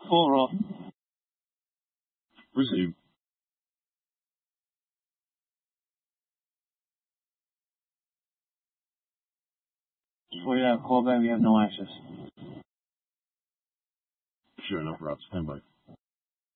Full roll. Resume. Oh yeah, call back, we have no access. Sure enough, Rob, stand by.